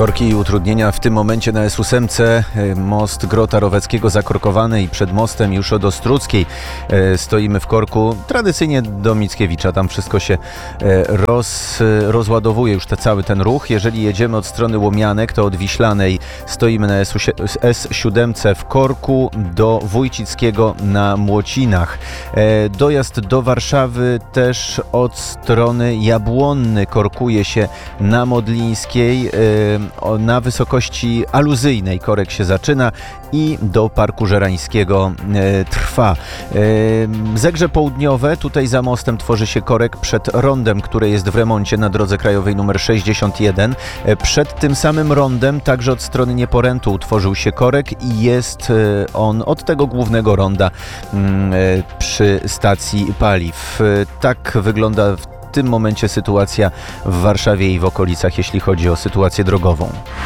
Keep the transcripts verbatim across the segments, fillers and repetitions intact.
Korki i utrudnienia w tym momencie na S osiem. Most Grota Roweckiego zakorkowany i przed mostem już od Ostruckiej stoimy w korku. Tradycyjnie do Mickiewicza. Tam wszystko się roz, rozładowuje, już te, cały ten ruch. Jeżeli jedziemy od strony Łomianek, to od Wiślanej stoimy na S siedem w korku do Wójcickiego na Młocinach. Dojazd do Warszawy też od strony Jabłonny korkuje się na Modlińskiej. Na wysokości aluzyjnej korek się zaczyna i do Parku Żerańskiego e, trwa. E, Zegrze Południowe, tutaj za mostem tworzy się korek przed rondem, które jest w remoncie na drodze krajowej nr sześćdziesiąt jeden. E, przed tym samym rondem, także od strony Nieporętu utworzył się korek i jest e, on od tego głównego ronda m, e, przy stacji paliw. E, tak wygląda w W tym momencie sytuacja w Warszawie i w okolicach, jeśli chodzi o sytuację drogową.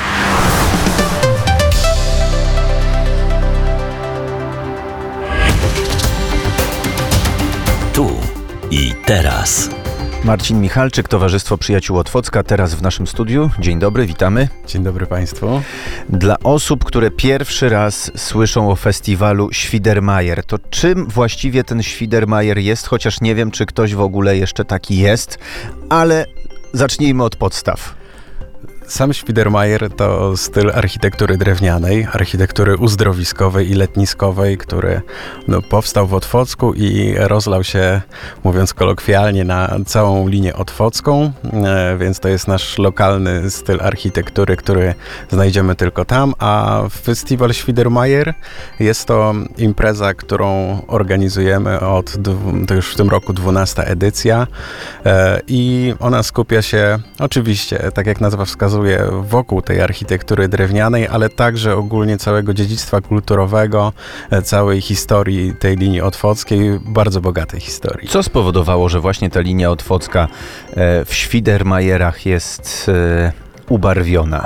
Tu i teraz. Marcin Michalczyk, Towarzystwo Przyjaciół Otwocka, teraz w naszym studiu. Dzień dobry, witamy. Dzień dobry Państwu. Dla osób, które pierwszy raz słyszą o festiwalu Świdermajer, to czym właściwie ten Świdermajer jest? Chociaż nie wiem, czy ktoś w ogóle jeszcze taki jest, ale zacznijmy od podstaw. Sam Świdermajer to styl architektury drewnianej, architektury uzdrowiskowej i letniskowej, który no, powstał w Otwocku i rozlał się, mówiąc kolokwialnie, na całą linię otwocką, e, więc to jest nasz lokalny styl architektury, który znajdziemy tylko tam, a Festiwal Świdermajer jest to impreza, którą organizujemy od, to już w tym roku dwunasta edycja e, i ona skupia się oczywiście, tak jak nazwa wskazuje, wokół tej architektury drewnianej, ale także ogólnie całego dziedzictwa kulturowego, całej historii tej linii otwockiej, bardzo bogatej historii. Co spowodowało, że właśnie ta linia otwocka w Świdermajerach jest ubarwiona?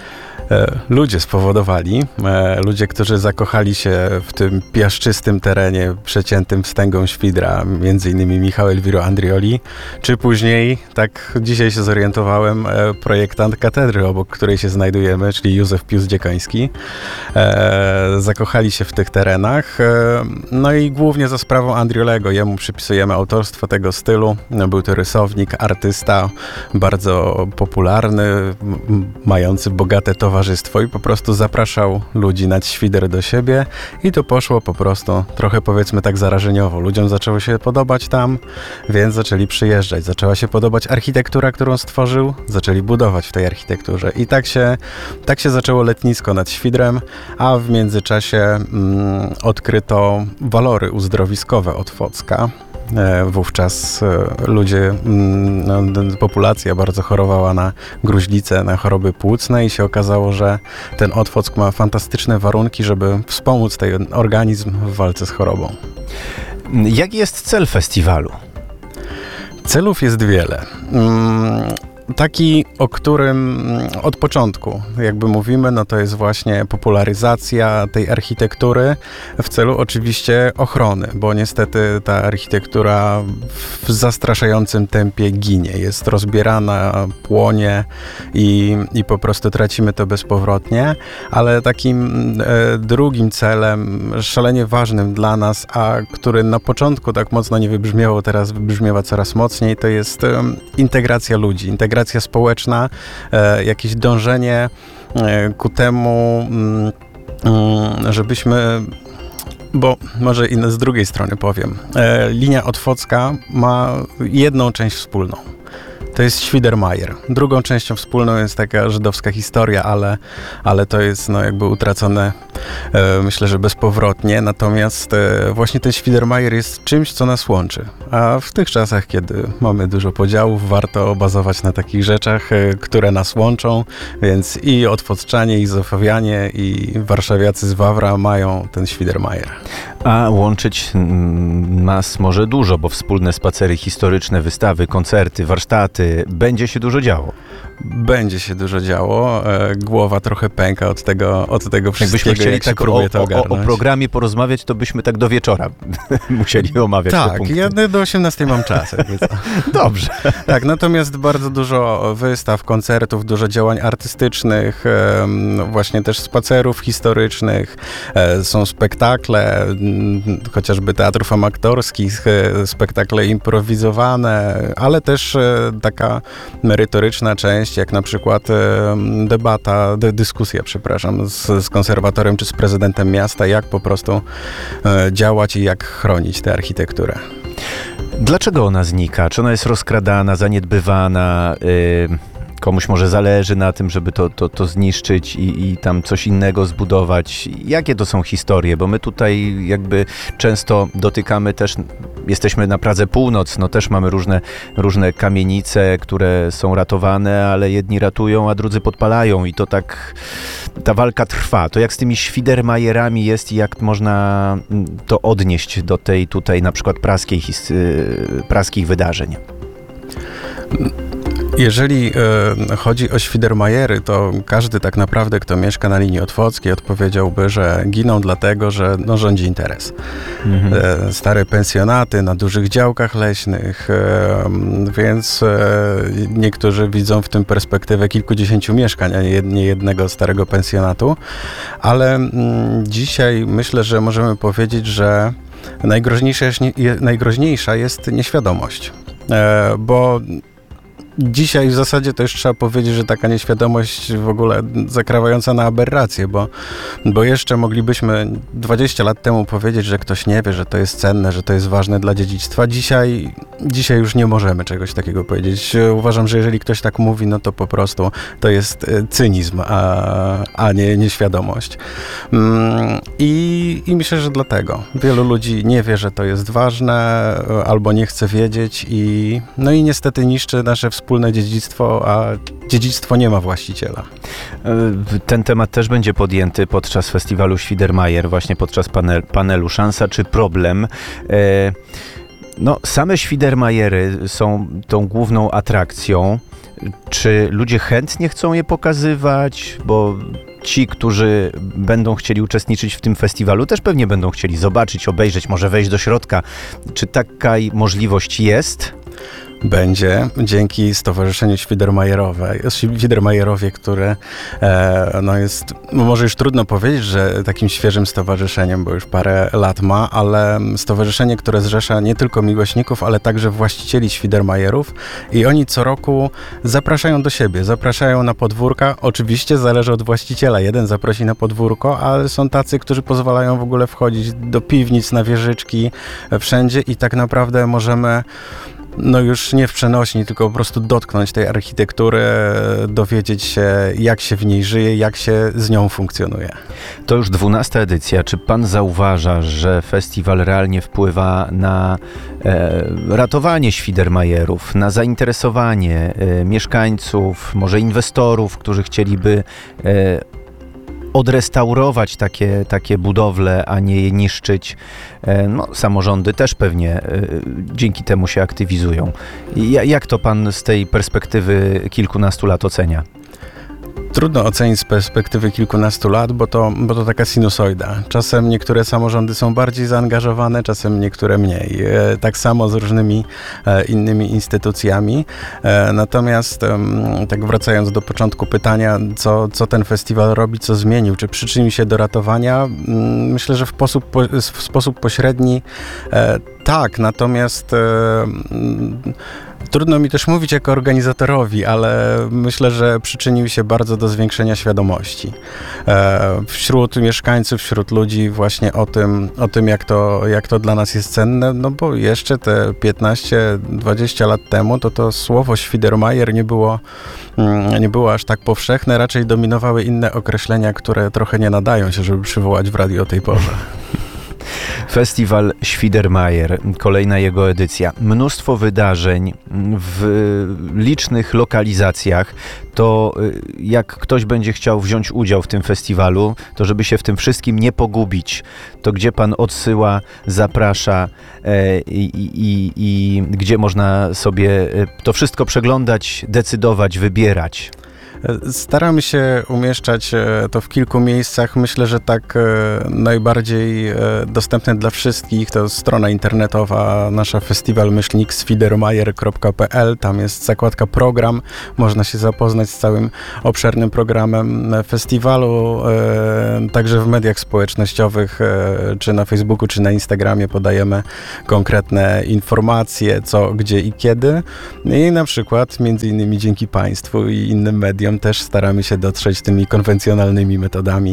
Ludzie spowodowali, ludzie, którzy zakochali się w tym piaszczystym terenie przeciętym wstęgą świdra, między innymi Michał Elviro Andrioli, czy później, tak dzisiaj się zorientowałem, projektant katedry, obok której się znajdujemy, czyli Józef Piłsudzik-Dziekoński. Zakochali się w tych terenach, no i głównie za sprawą Andriolego, jemu przypisujemy autorstwo tego stylu. Był to rysownik, artysta, bardzo popularny, mający bogate towarzystwo i po prostu zapraszał ludzi nad świder do siebie i to poszło po prostu trochę, powiedzmy tak, zarażeniowo. Ludziom zaczęło się podobać tam, więc zaczęli przyjeżdżać. Zaczęła się podobać architektura, którą stworzył, zaczęli budować w tej architekturze i tak się, tak się zaczęło letnisko nad Świdrem, a w międzyczasie mm, odkryto walory uzdrowiskowe Otwocka. Wówczas ludzie, no, populacja bardzo chorowała na gruźlicę, na choroby płucne i się okazało, że ten Otwock ma fantastyczne warunki, żeby wspomóc ten organizm w walce z chorobą. Jaki jest cel festiwalu? Celów jest wiele. Taki, o którym od początku jakby mówimy, no to jest właśnie popularyzacja tej architektury w celu oczywiście ochrony, bo niestety ta architektura w zastraszającym tempie ginie, jest rozbierana, płonie i, i po prostu tracimy to bezpowrotnie, ale takim e, drugim celem, szalenie ważnym dla nas, a który na początku tak mocno nie wybrzmiewał, teraz wybrzmiewa coraz mocniej, to jest e, integracja ludzi, integracja społeczna, e, jakieś dążenie e, ku temu, mm, żebyśmy, bo może i z drugiej strony powiem, e, linia otwocka ma jedną część wspólną. To jest Świdermajer. Drugą częścią wspólną jest taka żydowska historia, ale, ale to jest no, jakby utracone, e, myślę, że bezpowrotnie. Natomiast e, właśnie ten Świdermajer jest czymś, co nas łączy. A w tych czasach, kiedy mamy dużo podziałów, warto bazować na takich rzeczach, e, które nas łączą. Więc i otwocczanie, i zofawianie, i warszawiacy z Wawra mają ten Świdermajer. A łączyć nas może dużo, bo wspólne spacery historyczne, wystawy, koncerty, warsztaty, będzie się dużo działo. Będzie się dużo działo. E, głowa trochę pęka od tego, od tego wszystkiego, Jakbyśmy chcieli jak się tak próbuje o, to o, o ogarnąć. programie porozmawiać, to byśmy tak do wieczora musieli omawiać te Tak, punkty. ja do osiemnastej mam czas. jakby to. Dobrze. Tak, natomiast bardzo dużo wystaw, koncertów, dużo działań artystycznych, em, właśnie też spacerów historycznych, e, są spektakle, m, chociażby teatrów amatorskich, e, spektakle improwizowane, ale też e, taka merytoryczna część, jak na przykład e, debata, dy, dyskusja, przepraszam, z, z konserwatorem czy z prezydentem miasta, jak po prostu e, działać i jak chronić tę architekturę. Dlaczego ona znika? Czy ona jest rozkradana, zaniedbywana? Yy, komuś może zależy na tym, żeby to, to, to zniszczyć i, i tam coś innego zbudować? Jakie to są historie? Bo my tutaj jakby często dotykamy też, jesteśmy na Pradze Północ, no też mamy różne, różne kamienice, które są ratowane, ale jedni ratują, a drudzy podpalają i to tak, ta walka trwa. To jak z tymi Świdermajerami jest i jak można to odnieść do tej tutaj na przykład praskiej, his- praskich wydarzeń? Jeżeli e, chodzi o Świdermajery, to każdy tak naprawdę, kto mieszka na linii otwockiej, odpowiedziałby, że giną dlatego, że no, rządzi interes. Mhm. E, stare pensjonaty na dużych działkach leśnych, e, więc e, niektórzy widzą w tym perspektywę kilkudziesięciu mieszkań, a nie, nie jednego starego pensjonatu, ale m, dzisiaj myślę, że możemy powiedzieć, że najgroźniejsza jest, nie, najgroźniejsza jest nieświadomość, e, bo dzisiaj w zasadzie to już trzeba powiedzieć, że taka nieświadomość w ogóle zakrawająca na aberrację, bo, bo jeszcze moglibyśmy dwadzieścia lat temu powiedzieć, że ktoś nie wie, że to jest cenne, że to jest ważne dla dziedzictwa. Dzisiaj, dzisiaj już nie możemy czegoś takiego powiedzieć. Uważam, że jeżeli ktoś tak mówi, no to po prostu to jest cynizm, a, a nie nieświadomość. I, I myślę, że dlatego wielu ludzi nie wie, że to jest ważne, albo nie chce wiedzieć i no i niestety niszczy nasze wspólne dziedzictwo, a dziedzictwo nie ma właściciela. Ten temat też będzie podjęty podczas festiwalu Świdermajer, właśnie podczas panel, panelu Szansa czy Problem. No, same Świdermajery są tą główną atrakcją. Czy ludzie chętnie chcą je pokazywać? Bo ci, którzy będą chcieli uczestniczyć w tym festiwalu, też pewnie będą chcieli zobaczyć, obejrzeć, może wejść do środka. Czy taka możliwość jest? Będzie, dzięki Stowarzyszeniu Świdermajerowe, Świdermajerowie, które e, no jest, no może już trudno powiedzieć, że takim świeżym stowarzyszeniem, bo już parę lat ma, ale stowarzyszenie, które zrzesza nie tylko miłośników, ale także właścicieli Świdermajerów i oni co roku zapraszają do siebie, zapraszają na podwórka, oczywiście zależy od właściciela, jeden zaprosi na podwórko, ale są tacy, którzy pozwalają w ogóle wchodzić do piwnic, na wieżyczki, wszędzie i tak naprawdę możemy no już nie w przenośni, tylko po prostu dotknąć tej architektury, dowiedzieć się, jak się w niej żyje, jak się z nią funkcjonuje. To już dwunasta edycja. Czy pan zauważa, że festiwal realnie wpływa na e, ratowanie Świdermajerów, na zainteresowanie e, mieszkańców, może inwestorów, którzy chcieliby e, odrestaurować takie, takie budowle, a nie je niszczyć? No, samorządy też pewnie dzięki temu się aktywizują. Jak to pan z tej perspektywy kilkunastu lat ocenia? Trudno ocenić z perspektywy kilkunastu lat, bo to, bo to taka sinusoida. Czasem niektóre samorządy są bardziej zaangażowane, czasem niektóre mniej. E, tak samo z różnymi e, innymi instytucjami. E, natomiast e, tak wracając do początku pytania, co, co ten festiwal robi, co zmienił, czy przyczynił się do ratowania, m, myślę, że w sposób, po, w sposób pośredni e, tak, natomiast e, m, trudno mi też mówić jako organizatorowi, ale myślę, że przyczynił się bardzo do zwiększenia świadomości e, wśród mieszkańców, wśród ludzi właśnie o tym, o tym jak, to, jak to dla nas jest cenne, no bo jeszcze te piętnaście dwadzieścia lat temu to to słowo Świdermajer nie było, nie było aż tak powszechne, raczej dominowały inne określenia, które trochę nie nadają się, żeby przywołać w radiu o tej porze. Festiwal Świdermajer, kolejna jego edycja. Mnóstwo wydarzeń w licznych lokalizacjach. To jak ktoś będzie chciał wziąć udział w tym festiwalu, to żeby się w tym wszystkim nie pogubić, to gdzie pan odsyła, zaprasza e, i, i, i gdzie można sobie to wszystko przeglądać, decydować, wybierać? Staramy się umieszczać to w kilku miejscach. Myślę, że tak najbardziej dostępne dla wszystkich to strona internetowa nasza festiwal myślnik swidermajer kropka p l. Tam jest zakładka program. Można się zapoznać z całym obszernym programem festiwalu. Także w mediach społecznościowych, czy na Facebooku, czy na Instagramie podajemy konkretne informacje, co, gdzie i kiedy. I na przykład między innymi dzięki Państwu i innym mediom też staramy się dotrzeć tymi konwencjonalnymi metodami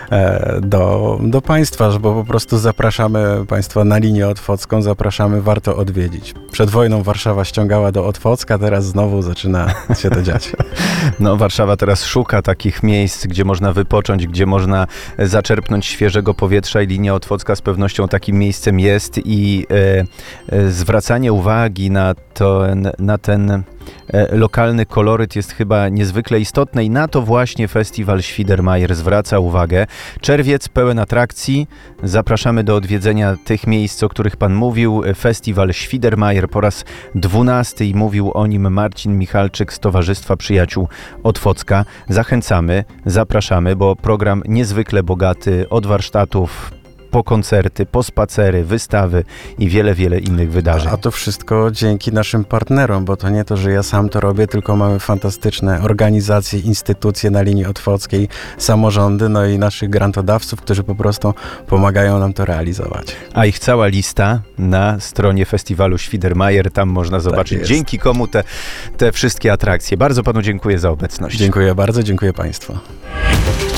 e, do, do Państwa, bo po prostu zapraszamy Państwa na linię otwocką, zapraszamy, warto odwiedzić. Przed wojną Warszawa ściągała do Otwocka, teraz znowu zaczyna się to dziać. No, Warszawa teraz szuka takich miejsc, gdzie można wypocząć, gdzie można zaczerpnąć świeżego powietrza i linia otwocka z pewnością takim miejscem jest i e, e, zwracanie uwagi na, to, na ten lokalny koloryt jest chyba niezwykle istotny i na to właśnie festiwal Świdermajer zwraca uwagę. Czerwiec pełen atrakcji. Zapraszamy do odwiedzenia tych miejsc, o których pan mówił. Festiwal Świdermajer po raz dwunasty i mówił o nim Marcin Michalczyk z Towarzystwa Przyjaciół Otwocka. Zachęcamy, zapraszamy, bo program niezwykle bogaty od warsztatów po koncerty, po spacery, wystawy i wiele, wiele innych wydarzeń. A to wszystko dzięki naszym partnerom, bo to nie to, że ja sam to robię, tylko mamy fantastyczne organizacje, instytucje na linii otwockiej, samorządy, no i naszych grantodawców, którzy po prostu pomagają nam to realizować. A ich cała lista na stronie festiwalu Świdermajer, tam można zobaczyć, tak dzięki komu te, te wszystkie atrakcje. Bardzo panu dziękuję za obecność. Dziękuję bardzo, dziękuję Państwu.